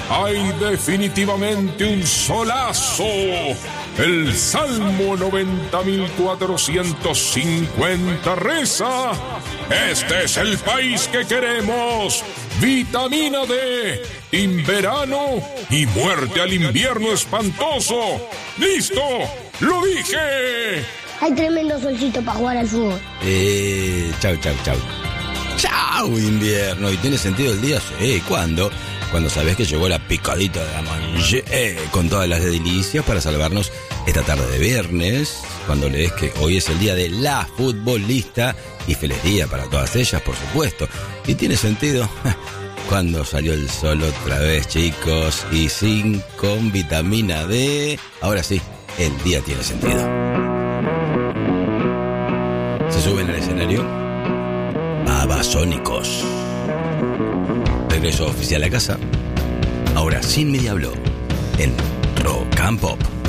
hay definitivamente un solazo. El Salmo 90.450 reza: este es el país que queremos. Vitamina D, en verano y muerte al invierno espantoso. ¡Listo! ¡Lo dije! Hay tremendo solcito para jugar al fútbol. Chau. Chau, invierno. ¿Y tiene sentido el día? Sí, ¿cuándo? Cuando sabes que llegó la picadita de la manche, con todas las delicias para salvarnos esta tarde de viernes, cuando lees que hoy es el día de la futbolista, y feliz día para todas ellas, por supuesto. Y tiene sentido cuando salió el sol otra vez, chicos, y con vitamina D. Ahora sí, el día tiene sentido. Se suben al escenario Babasónicos. Regreso oficial a casa, ahora sin Media Blog, en Rock and Pop.